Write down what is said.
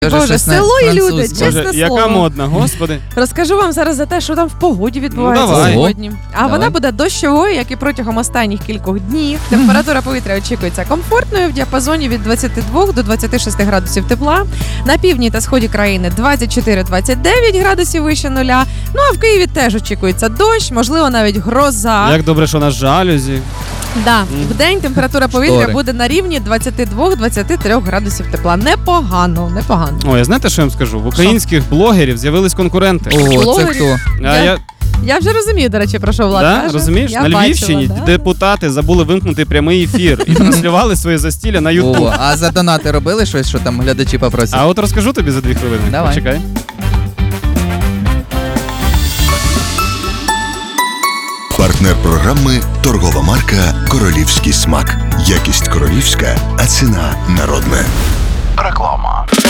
Боже, село і люди, чесне Боже, слово. яка модна, господи. Розкажу вам зараз за те, що там в погоді відбувається давай. сьогодні. А Давай. вона буде дощовою, як і протягом останніх кількох днів. Температура повітря очікується комфортною в діапазоні від 22 до 26 градусів тепла. На півдні та сході країни 24-29 градусів вище нуля. Ну а в Києві теж очікується дощ, можливо навіть гроза. Як добре, що на жалюзі. Да, в день температура повітря Штори. буде на рівні 22-23 градусів тепла. Непогано, непогано. Ой, а знаєте, що я вам скажу? В українських блогерів з'явились конкуренти. О, це Блогерів. хто? Я вже розумію, до речі, про що Влад Да? каже. Розумієш? Я На бачила, Львівщині да. депутати забули вимкнути прямий ефір і транслювали своє застілля на Ютуб. О, а за донати робили щось, що там глядачі попросять? А от розкажу тобі за 2 хвилини. Давай. Почекай. Партнер програми – торгова марка «Королівський смак». Якість королівська, а ціна народна. Реклама.